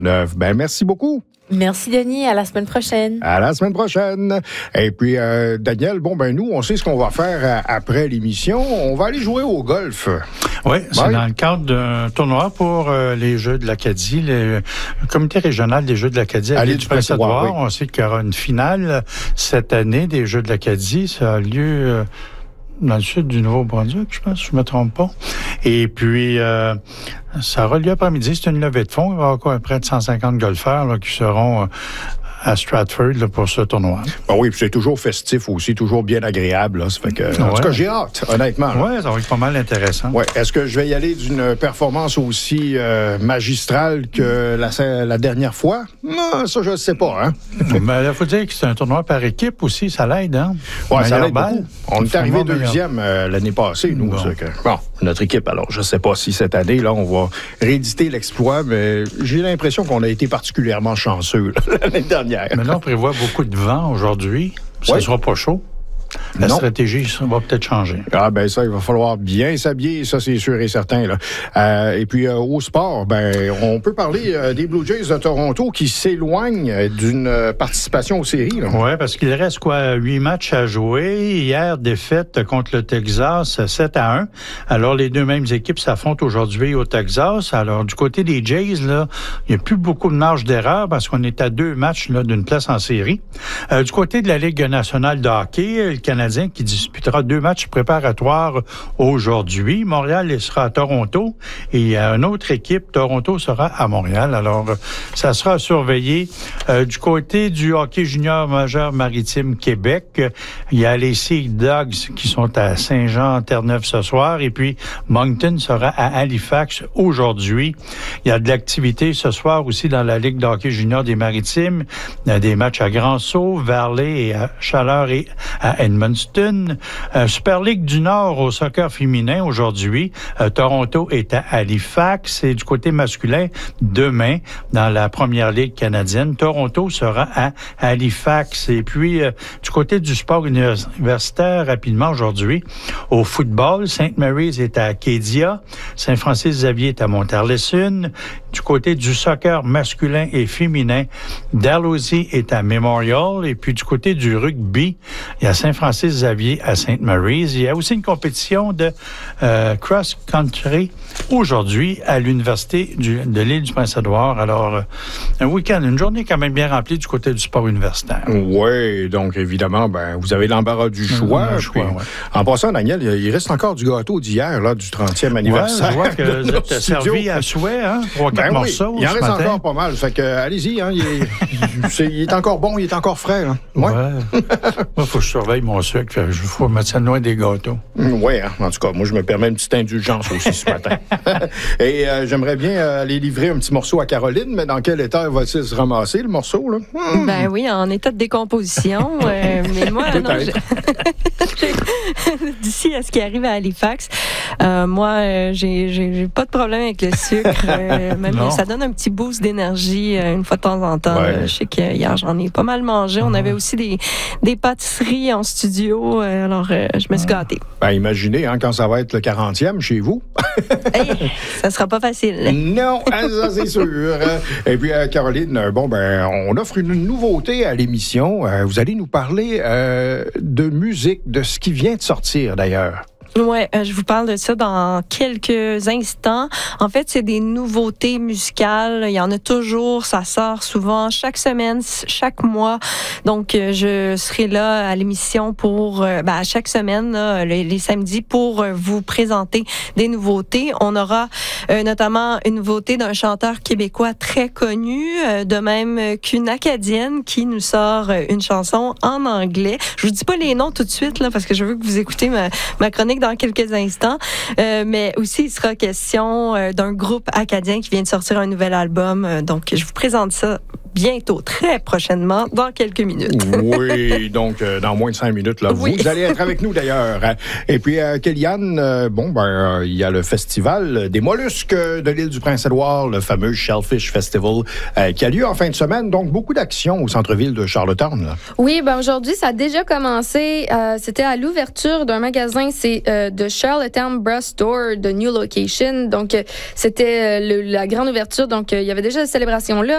Ben, merci beaucoup. Merci, Denis. À la semaine prochaine. À la semaine prochaine. Et puis, Daniel, nous, on sait ce qu'on va faire après l'émission. On va aller jouer au golf. Oui, c'est dans le cadre d'un tournoi pour les Jeux de l'Acadie, le comité régional des Jeux de l'Acadie à l'île du Prince-Édouard. Oui. On sait qu'il y aura une finale cette année des Jeux de l'Acadie. Ça a lieu dans le sud du Nouveau-Brunswick, je pense, si je ne me trompe pas. Et puis, ça aura lieu après-midi. C'est une levée de fonds. Il va y avoir près de 150 golfeurs là, qui seront à Stratford là, pour ce tournoi. Oui, puis c'est toujours festif aussi, toujours bien agréable. Là. Ça fait que, en tout cas, j'ai hâte, honnêtement. Oui, ça va être pas mal intéressant. Ouais. Est-ce que je vais y aller d'une performance aussi magistrale que la dernière fois? Non, ça, je ne sais pas. Hein? Mais il faut dire que c'est un tournoi par équipe aussi, ça l'aide. Hein? Oui, ça l'aide beaucoup. On est arrivé deuxième l'année passée, nous. Bon, notre équipe, alors, je ne sais pas si cette année, là, on va rééditer l'exploit, mais j'ai l'impression qu'on a été particulièrement chanceux l'année dernière. Mais là, on prévoit beaucoup de vent aujourd'hui. Ça ne sera pas chaud. La stratégie, ça va peut-être changer. Ah ben ça, il va falloir bien s'habiller, ça c'est sûr et certain. Là. Et puis au sport, on peut parler des Blue Jays de Toronto qui s'éloignent d'une participation aux séries. Oui, parce qu'il reste 8 matchs à jouer. Hier, défaite contre le Texas, 7-1. Alors les deux mêmes équipes s'affrontent aujourd'hui au Texas. Alors du côté des Jays, là, il n'y a plus beaucoup de marge d'erreur parce qu'on est à 2 matchs là, d'une place en série. Du côté de la Ligue nationale de hockey, le Canadien qui disputera 2 matchs préparatoires aujourd'hui. Montréal sera à Toronto et il y a une autre équipe, Toronto sera à Montréal. Alors, ça sera surveillé. Du côté du hockey junior majeur maritime Québec, il y a les Sea Dogs qui sont à Saint-Jean-Terre-Neuve ce soir et puis Moncton sera à Halifax aujourd'hui. Il y a de l'activité ce soir aussi dans la Ligue de hockey junior des maritimes. Il y a des matchs à Grand-Sault, Varley et à Chaleur et à Edmundston. Super League du Nord au soccer féminin aujourd'hui. Toronto est à Halifax. Et du côté masculin, demain, dans la première ligue canadienne, Toronto sera à Halifax. Et puis, du côté du sport universitaire, rapidement aujourd'hui, au football, St. Mary's est à Acadia. Saint-Francis-Xavier est à Montarlison. Du côté du soccer masculin et féminin, Dalhousie est à Memorial. Et puis, du côté du rugby, il y a Saint-Francis-Xavier à St. Mary's. Il y a aussi une compétition de cross-country aujourd'hui à l'Université de l'île du Prince-Édouard. Alors, un week-end, une journée quand même bien remplie du côté du sport universitaire. Oui, donc évidemment, vous avez l'embarras du choix. En passant, Daniel, il reste encore du gâteau d'hier, là, du 30e anniversaire. Je vois que vous êtes servi à souhait, hein? 3-4 morceaux. Il en reste encore pas mal. Fait que, allez-y, hein, il est encore bon, il est encore frais. Là. Ouais. Moi, il faut que je surveille mon sucre. Il faut mettre ça loin des gâteaux. Oui, hein, en tout cas, moi, je me permets une petite indulgence aussi ce matin. Et j'aimerais bien aller livrer un petit morceau à Caroline, mais dans quel état va-t-il se ramasser, le morceau? Là? Ben oui, en état de décomposition. Mais moi, non, d'ici à ce qui arrive à Halifax, moi, j'ai pas de problème avec le sucre. Même ça donne un petit boost d'énergie une fois de temps en temps. Ouais. Je sais qu'hier, j'en ai pas mal mangé. On avait aussi des pâtisseries en studio. Alors, je me suis gâtée. Imaginez quand ça va être le 40e chez vous. Ça sera pas facile. Non, ça c'est sûr. Et puis, Caroline, on offre une nouveauté à l'émission. Vous allez nous parler de musique, de ce qui vient de sortir d'ailleurs. Oui, je vous parle de ça dans quelques instants. En fait, c'est des nouveautés musicales. Il y en a toujours, ça sort souvent, chaque semaine, chaque mois. Donc, je serai là à l'émission pour, chaque semaine, là, les samedis, pour vous présenter des nouveautés. On aura notamment une nouveauté d'un chanteur québécois très connu, de même qu'une Acadienne qui nous sort une chanson en anglais. Je vous dis pas les noms tout de suite, là, parce que je veux que vous écoutez ma chronique dans quelques instants, mais aussi il sera question d'un groupe acadien qui vient de sortir un nouvel album, donc je vous présente ça bientôt, très prochainement, dans quelques minutes. Oui, donc dans moins de 5 minutes, là, oui. Vous allez être avec nous d'ailleurs. Et puis, Kellyanne, il y a le festival des mollusques de l'île du Prince-Édouard, le fameux Shellfish Festival, qui a lieu en fin de semaine, donc beaucoup d'actions au centre-ville de Charlottetown. Là. Oui, aujourd'hui, ça a déjà commencé. C'était à l'ouverture d'un magasin, c'est de Charlottetown Brass Store, de New Location. Donc, c'était la grande ouverture, donc il y avait déjà cette célébration-là.